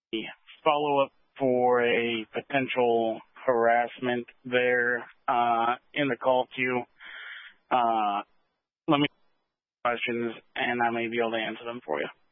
follow-up for a potential harassment there in the call queue. Let me questions, and I may be able to answer them for you.